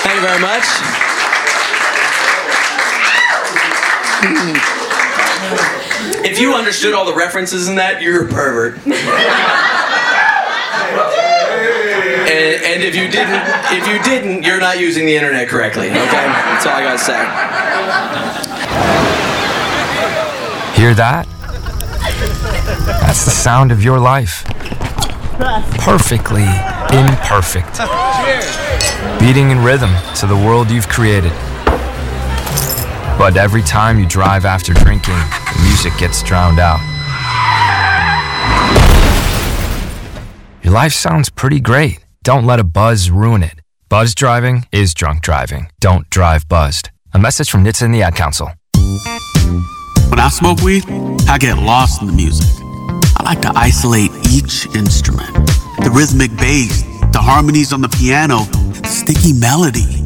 Thank you very much. If you understood all the references in that, you're a pervert. And if you didn't, you're not using the internet correctly. Okay, that's all I gotta say. Hear that? That's the sound of your life. Perfectly imperfect. Beating in rhythm to the world you've created. But every time you drive after drinking, the music gets drowned out. Your life sounds pretty great. Don't let a buzz ruin it. Buzz driving is drunk driving. Don't drive buzzed. A message from NHTSA and the Ad Council. When I smoke weed, I get lost in the music. I like to isolate each instrument. The rhythmic bass, the harmonies on the piano, the sticky melody.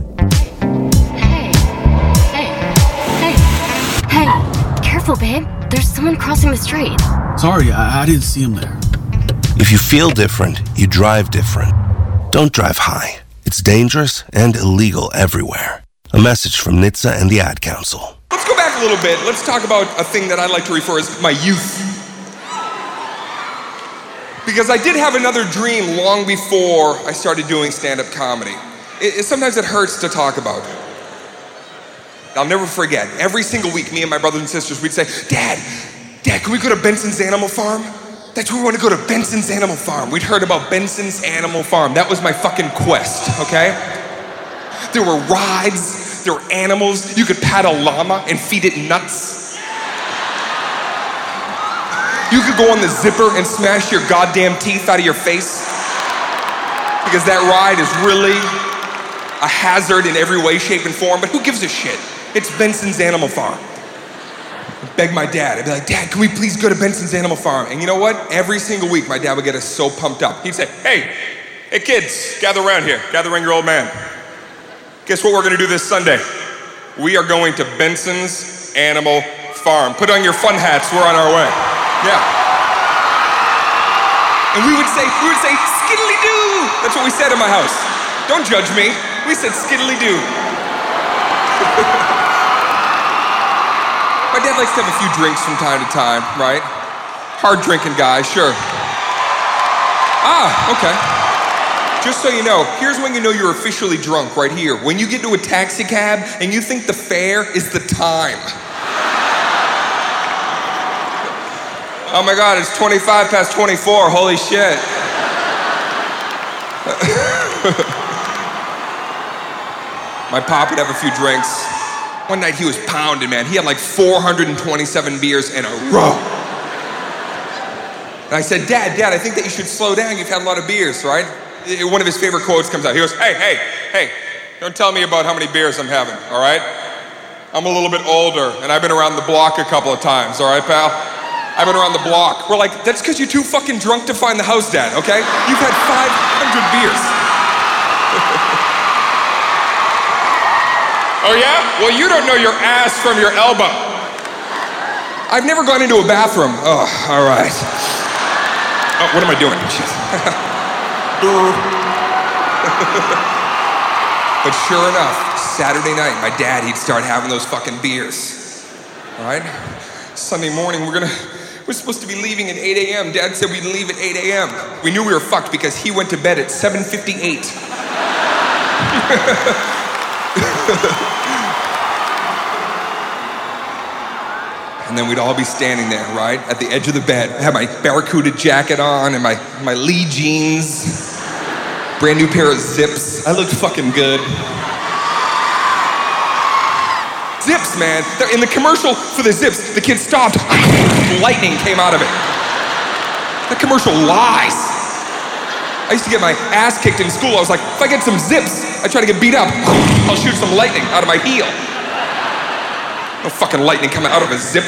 Hey, careful, babe. There's someone crossing the street. Sorry, I didn't see him there. If you feel different, you drive different. Don't drive high. It's dangerous and illegal everywhere. A message from NHTSA and the Ad Council. Let's go back a little bit. Let's talk about a thing that I like to refer as my youth. Because I did have another dream long before I started doing stand-up comedy. Sometimes it hurts to talk about. I'll never forget, every single week, me and my brothers and sisters, we'd say, Dad, can we go to Benson's Animal Farm? That's where we want to go, to Benson's Animal Farm. We'd heard about Benson's Animal Farm. That was my fucking quest, okay? There were rides, there were animals. You could pat a llama and feed it nuts. You could go on the zipper and smash your goddamn teeth out of your face. Because that ride is really a hazard in every way, shape, and form, but who gives a shit? It's Benson's Animal Farm. I'd beg my dad. I'd be like, Dad, can we please go to Benson's Animal Farm? And you know what? Every single week, my dad would get us so pumped up. He'd say, hey kids, gather around here. Gather around your old man. Guess what we're gonna do this Sunday? We are going to Benson's Animal Farm. Put on your fun hats, we're on our way. Yeah. And we would say, skiddly-doo. That's what we said in my house. Don't judge me. We said skiddly-doo. My dad likes to have a few drinks from time to time, right? Hard drinking guy, sure. Okay. Just so you know, here's when you know you're officially drunk, right here. When you get to a taxi cab and you think the fare is the time. Oh my God, it's 25 past 24, holy shit. My pop would have a few drinks. One night he was pounding, man. He had like 427 beers in a row. And I said, Dad, I think that you should slow down. You've had a lot of beers, right? One of his favorite quotes comes out. He goes, hey, don't tell me about how many beers I'm having, all right? I'm a little bit older, and I've been around the block a couple of times, all right, pal? I've been around the block. We're like, that's because you're too fucking drunk to find the house, Dad, okay? You've had 500 beers. Oh yeah? Well, you don't know your ass from your elbow. I've never gone into a bathroom. Oh, all right. Oh, what am I doing? Shit. But sure enough, Saturday night, my dad, he'd start having those fucking beers. All right? Sunday morning, we're supposed to be leaving at 8 a.m. Dad said we'd leave at 8 a.m. We knew we were fucked because he went to bed at 7:58. And then we'd all be standing there, right, at the edge of the bed. I had my Barracuda jacket on and my Lee jeans, brand new pair of Zips. I looked fucking good. Zips, man. In the commercial for the Zips, the kid stopped. Lightning came out of it. That commercial lies. I used to get my ass kicked in school. I was like, if I get some Zips, I try to get beat up, I'll shoot some lightning out of my heel. No fucking lightning coming out of a zip.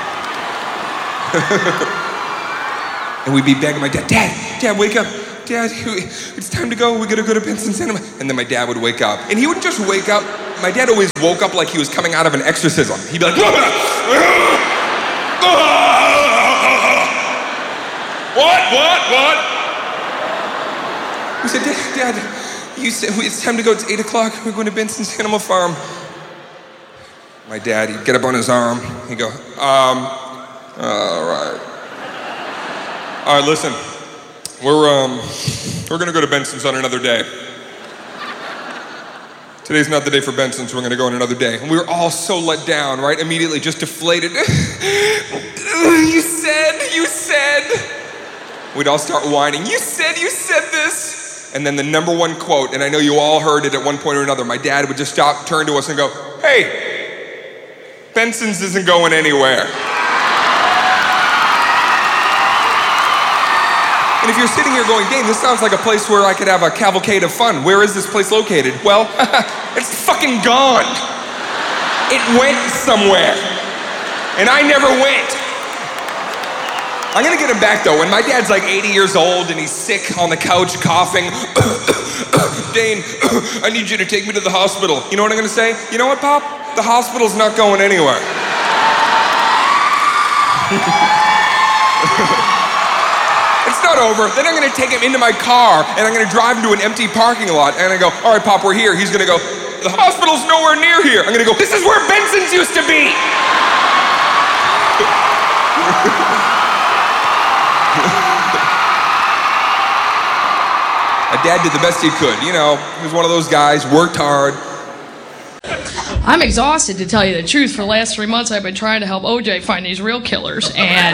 And we'd be begging my dad, Dad, wake up. Dad, it's time to go. We gotta go to Benson's Animal. And then my dad would wake up. And he wouldn't just wake up. My dad always woke up like he was coming out of an exorcism. He'd be like, What? We said, Dad, you said it's time to go. It's 8 o'clock. We're going to Benson's Animal Farm. My dad, he'd get up on his arm. He'd go, all right. All right, listen. We're gonna go to Benson's on another day. Today's not the day for Benson's, we're gonna go on another day. And we were all so let down, right? Immediately just deflated. You said. We'd all start whining. You said this. And then the number one quote, and I know you all heard it at one point or another, my dad would just stop, turn to us and go, hey, Benson's isn't going anywhere. And if you're sitting here going, Dane, this sounds like a place where I could have a cavalcade of fun. Where is this place located? Well, it's fucking gone. It went somewhere. And I never went. I'm gonna get him back though. When my dad's like 80 years old and he's sick on the couch coughing, Dane, I need you to take me to the hospital. You know what I'm gonna say? You know what, Pop? The hospital's not going anywhere. It's not over. Then I'm gonna take him into my car and I'm gonna drive him to an empty parking lot and I go, all right, Pop, we're here. He's gonna go, the hospital's nowhere near here. I'm gonna go, this is where Benson's used to be. My dad did the best he could. You know, he was one of those guys, worked hard. I'm exhausted, to tell you the truth. For the last 3 months, I've been trying to help OJ find these real killers, and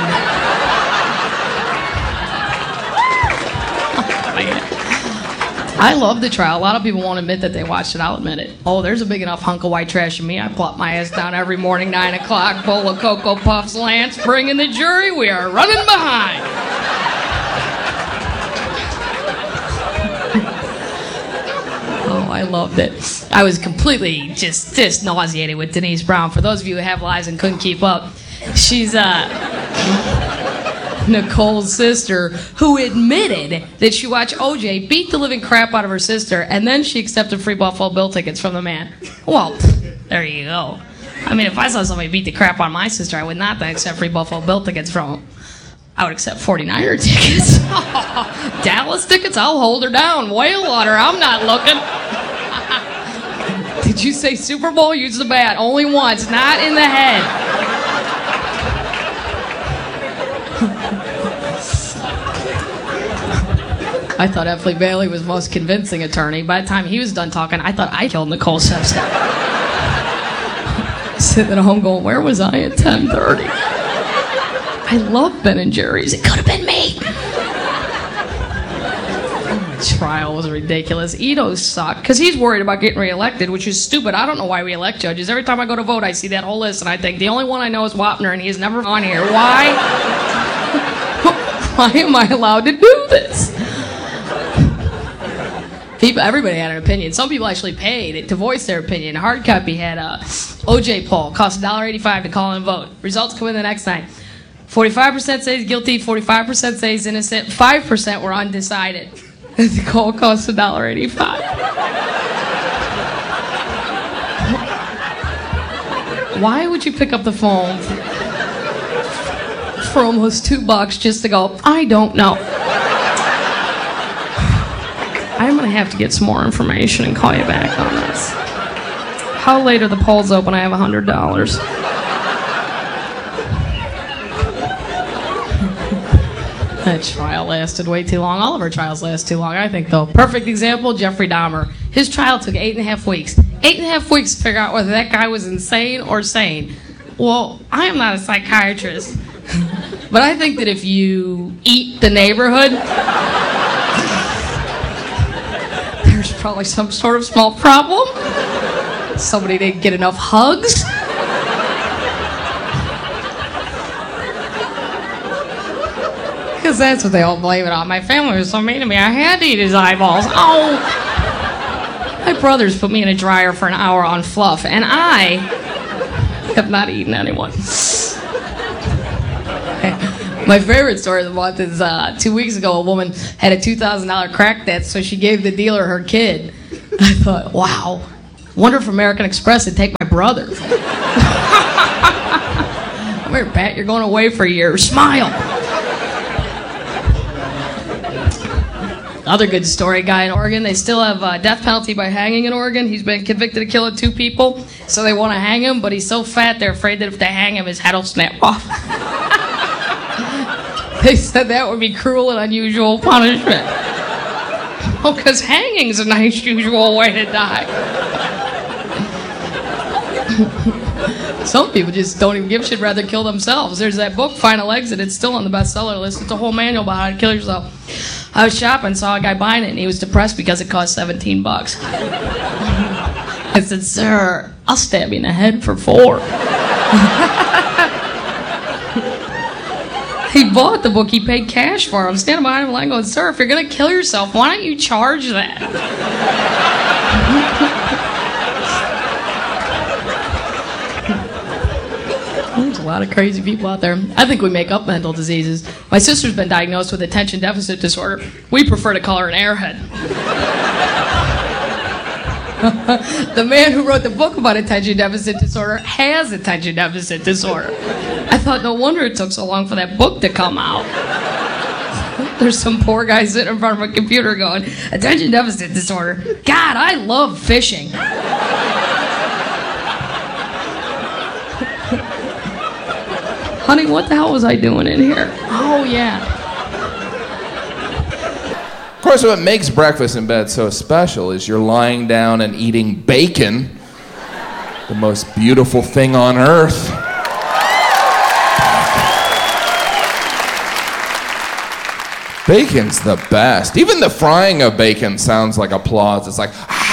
I love the trial. A lot of people won't admit that they watched it. I'll admit it. Oh, there's a big enough hunk of white trash in me. I plop my ass down every morning, 9 o'clock, bowl of Cocoa Puffs, Lance, bring in the jury. We are running behind. Oh, I loved it. I was completely just nauseated with Denise Brown. For those of you who have lives and couldn't keep up, she's Nicole's sister, who admitted that she watched OJ beat the living crap out of her sister, and then she accepted free Buffalo Bill tickets from the man. Well, there you go. I mean, if I saw somebody beat the crap out of my sister, I would not accept free Buffalo Bill tickets from him. I would accept 49er tickets. Dallas tickets, I'll hold her down. Whale water, I'm not looking. Did you say Super Bowl? Use the bat. Only once, not in the head. I thought Effley Bailey was the most convincing attorney. By the time he was done talking, I thought I killed Nicole Shepstein. Sitting at home going, where was I at 10:30? I love Ben & Jerry's. It could have been me. The trial was ridiculous. Ito sucked because he's worried about getting reelected, which is stupid. I don't know why we elect judges. Every time I go to vote, I see that whole list, and I think the only one I know is Wapner, and he's never on here. Why? Why am I allowed to do this? Everybody had an opinion. Some people actually paid to voice their opinion. Hard copy had a OJ poll. Cost $1.85 to call and vote. Results come in the next night. 45% say he's guilty, 45% say he's innocent, 5% were undecided. The call costs $1.85. Why would you pick up the phone for almost $2 just to go, I don't know? I'm going to have to get some more information and call you back on this. How late are the polls open? I have $100. That trial lasted way too long. All of our trials last too long, I think, though. Perfect example, Jeffrey Dahmer. His trial took 8.5 weeks. 8.5 weeks to figure out whether that guy was insane or sane. Well, I am not a psychiatrist, but I think that if you eat the neighborhood, there's probably some sort of small problem. Somebody didn't get enough hugs. Because that's what they all blame it on. My family was so mean to me, I had to eat his eyeballs. Oh! My brothers put me in a dryer for an hour on fluff, and I have not eaten anyone. My favorite story of the month is 2 weeks ago, a woman had a $2,000 crack debt, so she gave the dealer her kid. I thought, wow, wonder if American Express would take my brother. Come here, Pat, you're going away for a year. Smile. Other good story, guy in Oregon. They still have death penalty by hanging in Oregon. He's been convicted of killing 2 people, so they want to hang him, but he's so fat they're afraid that if they hang him, his head will snap off. They said that would be cruel and unusual punishment. Oh, because hanging's a nice, usual way to die. Some people just don't even give a shit, rather kill themselves. There's that book, Final Exit. It's still on the bestseller list. It's a whole manual about how to kill yourself. I was shopping, saw a guy buying it, and he was depressed because it cost $17. I said, sir, I'll stab you in the head for $4. He bought the book. He paid cash for it. I'm standing behind him, like, going, sir, if you're going to kill yourself, why don't you charge that? There's a lot of crazy people out there. I think we make up mental diseases. My sister's been diagnosed with attention deficit disorder. We prefer to call her an airhead. The man who wrote the book about attention deficit disorder has attention deficit disorder. I thought, no wonder it took so long for that book to come out. There's some poor guy sitting in front of a computer going, attention deficit disorder. God, I love fishing. Honey, what the hell was I doing in here? Oh, yeah. Of course, what makes breakfast in bed so special is you're lying down and eating bacon, the most beautiful thing on earth. Bacon's the best. Even the frying of bacon sounds like applause. It's like,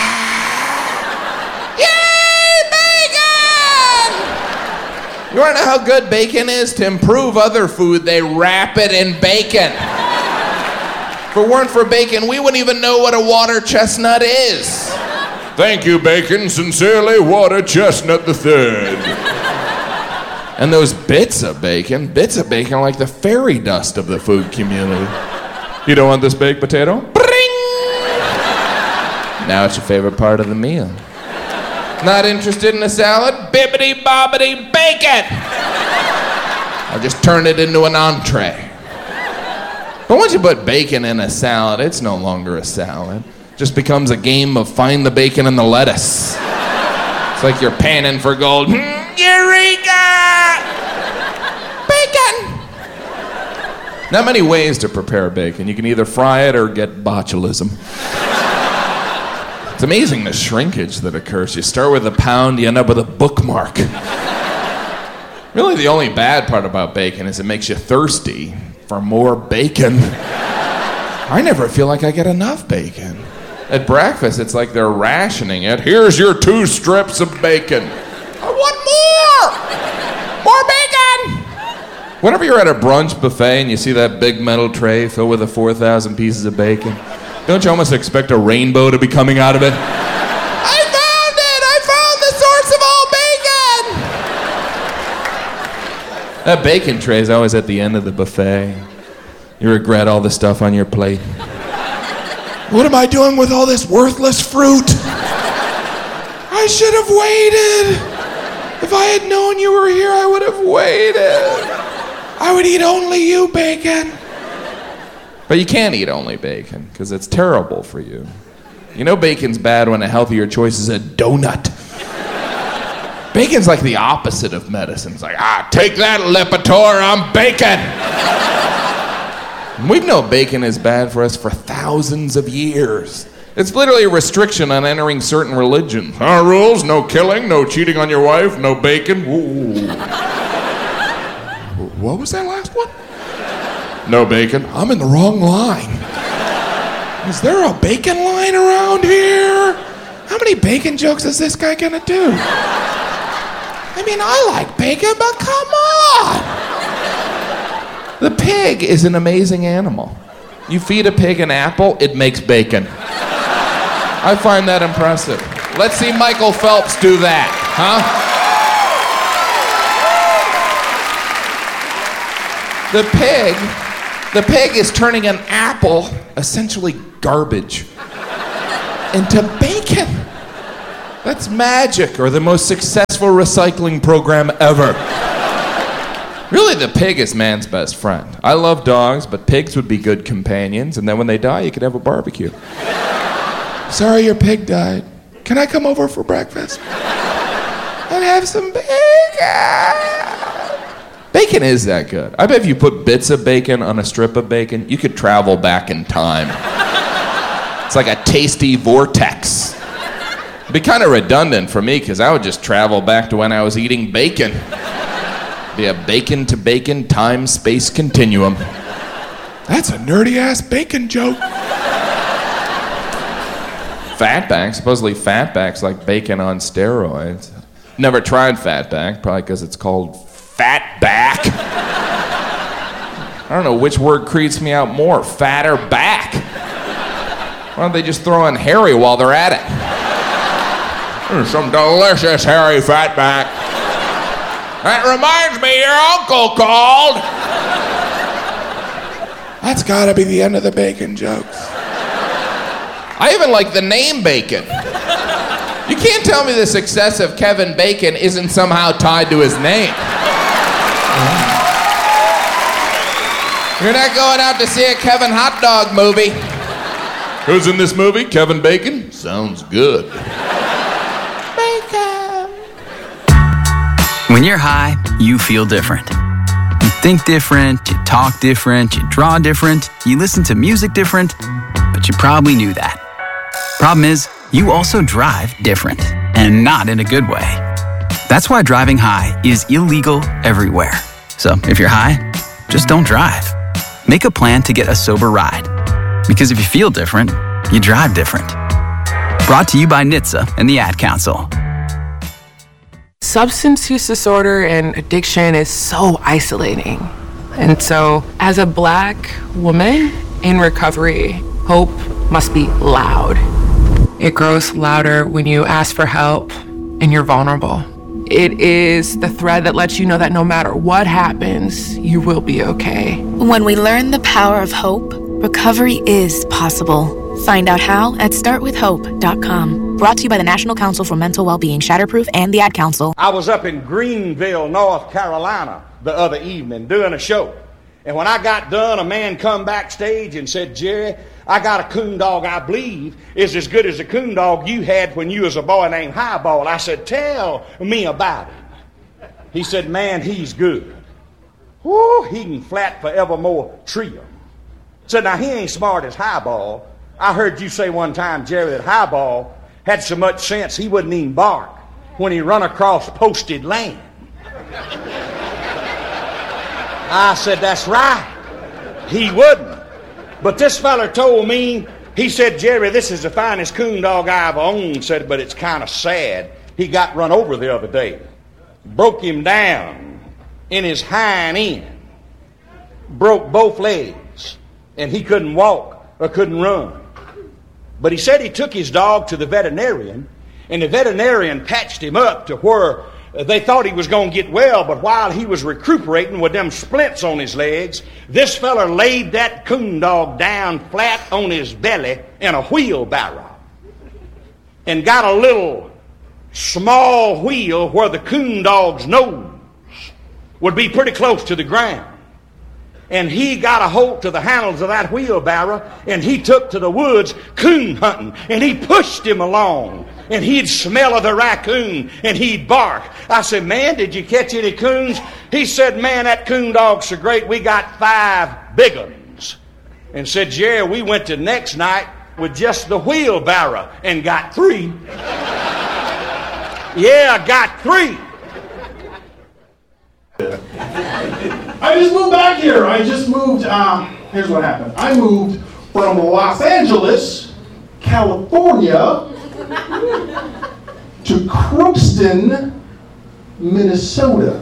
you want to know how good bacon is? To improve other food, they wrap it in bacon. If it weren't for bacon, we wouldn't even know what a water chestnut is. Thank you, bacon. Sincerely, Water Chestnut III. And those bits of bacon are like the fairy dust of the food community. You don't want this baked potato? Bring! Now it's your favorite part of the meal. Not interested in a salad? Bibbidi bobbidi bacon! I'll just turn it into an entree. But once you put bacon in a salad, it's no longer a salad. It just becomes a game of find the bacon and the lettuce. It's like you're panning for gold. Eureka! Bacon! Not many ways to prepare bacon. You can either fry it or get botulism. It's amazing the shrinkage that occurs. You start with a pound, you end up with a bookmark. Really, the only bad part about bacon is it makes you thirsty for more bacon. I never feel like I get enough bacon. At breakfast, it's like they're rationing it. Here's your 2 strips of bacon. I want more! More bacon! Whenever you're at a brunch buffet and you see that big metal tray filled with 4,000 pieces of bacon, don't you almost expect a rainbow to be coming out of it? I found it! I found the source of all bacon! That bacon tray is always at the end of the buffet. You regret all the stuff on your plate. What am I doing with all this worthless fruit? I should have waited. If I had known you were here, I would have waited. I would eat only you, bacon. But you can't eat only bacon, because it's terrible for you. You know bacon's bad when a healthier choice is a donut. Bacon's like the opposite of medicine. It's like, take that, Lipitor, I'm bacon! We've known bacon is bad for us for thousands of years. It's literally a restriction on entering certain religions. Our rules, no killing, no cheating on your wife, no bacon. Ooh. What was that last one? No bacon. I'm in the wrong line. Is there a bacon line around here? How many bacon jokes is this guy gonna do? I mean, I like bacon, but come on! The pig is an amazing animal. You feed a pig an apple, it makes bacon. I find that impressive. Let's see Michael Phelps do that, huh? The pig is turning an apple, essentially garbage, into bacon. That's magic, or the most successful recycling program ever. Really, the pig is man's best friend. I love dogs, but pigs would be good companions, and then when they die, you could have a barbecue. Sorry, your pig died. Can I come over for breakfast? And have some bacon. Bacon is that good. I bet if you put bits of bacon on a strip of bacon, you could travel back in time. It's like a tasty vortex. It'd be kind of redundant for me, because I would just travel back to when I was eating bacon. Be a bacon to bacon time-space continuum. That's a nerdy-ass bacon joke. Fatback, supposedly fatback's like bacon on steroids. Never tried fatback, probably because it's called fatback. I don't know which word creeps me out more, fat or back. Why don't they just throw in hairy while they're at it? Some delicious hairy fatback. That reminds me, your uncle called. That's gotta be the end of the bacon jokes. I even like the name Bacon. You can't tell me the success of Kevin Bacon isn't somehow tied to his name. You're not going out to see a Kevin Hot Dog movie. Who's in this movie? Kevin Bacon? Sounds good. Bacon. When you're high, you feel different. You think different, you talk different, you draw different, you listen to music different, but you probably knew that. Problem is, you also drive different, and not in a good way. That's why driving high is illegal everywhere. So if you're high, just don't drive. Make a plan to get a sober ride. Because if you feel different, you drive different. Brought to you by NHTSA and the Ad Council. Substance use disorder and addiction is so isolating. And so, as a Black woman in recovery, hope must be loud. It grows louder when you ask for help and you're vulnerable. It is the thread that lets you know that no matter what happens, you will be okay. When we learn the power of hope, recovery is possible. Find out how at startwithhope.com. Brought to you by the National Council for Mental Wellbeing, Shatterproof, and the Ad Council. I was up in Greenville, North Carolina the other evening doing a show. And when I got done, a man come backstage and said, Jerry, I got a coon dog I believe is as good as the coon dog you had when you was a boy named Highball. I said, tell me about him. He said, man, he's good. Whoo, he can flat forevermore tree him. Said, now he ain't smart as Highball. I heard you say one time, Jerry, that Highball had so much sense he wouldn't even bark when he run across posted land. I said, that's right. He wouldn't. But this fella told me, he said, Jerry, this is the finest coon dog I've owned, said, but it's kind of sad. He got run over the other day. Broke him down in his hind end. Broke both legs. And he couldn't walk or couldn't run. But he said he took his dog to the veterinarian, and the veterinarian patched him up to where they thought he was going to get well, but while he was recuperating with them splints on his legs, this fella laid that coon dog down flat on his belly in a wheelbarrow and got a little small wheel where the coon dog's nose would be pretty close to the ground. And he got a hold to the handles of that wheelbarrow, and he took to the woods coon hunting, and he pushed him along, and he'd smell of the raccoon, and he'd bark. I said, man, did you catch any coons? He said, man, that coon dog's so great, we got 5 big ones. And said, Jerry, we went to next night with just the wheelbarrow and got 3. Yeah, I got 3. I just moved back here. Here's what happened. I moved from Los Angeles, California, to Crookston, Minnesota.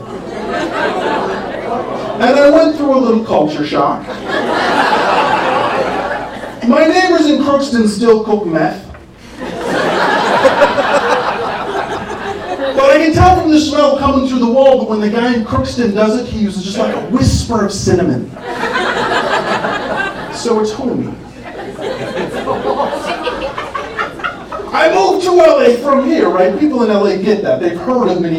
And I went through a little culture shock. My neighbors in Crookston still cook meth. But I can tell from the smell coming through the wall that when the guy in Crookston does it, he uses just like a whisper of cinnamon. So it's homey. I moved to LA from here, right? People in LA get that. They've heard of Minneapolis.